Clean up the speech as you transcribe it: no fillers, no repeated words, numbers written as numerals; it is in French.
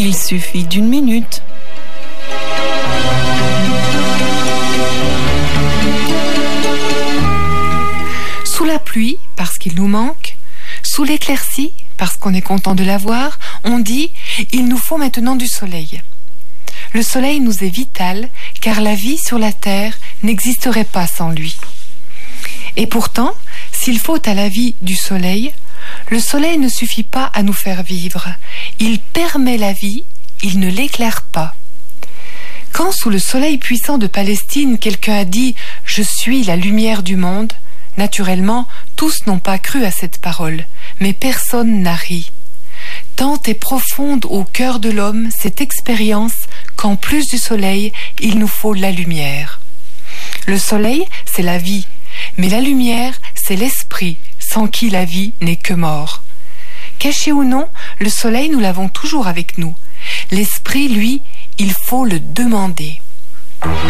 Il suffit d'une minute. Sous la pluie, parce qu'il nous manque, sous l'éclaircie, parce qu'on est content de l'avoir, on dit « il nous faut maintenant du soleil ». Le soleil nous est vital, car la vie sur la terre n'existerait pas sans lui. Et pourtant, s'il faut à la vie du soleil, le soleil ne suffit pas à nous faire vivre. Il permet la vie, il ne l'éclaire pas. Quand sous le soleil puissant de Palestine, quelqu'un a dit « Je suis la lumière du monde », naturellement, tous n'ont pas cru à cette parole, mais personne n'a ri. Tant est profonde au cœur de l'homme cette expérience qu'en plus du soleil, il nous faut la lumière. Le soleil, c'est la vie, mais la lumière, c'est l'esprit, sans qui la vie n'est que mort. Caché ou non, le soleil, nous l'avons toujours avec nous. L'esprit, lui, il faut le demander.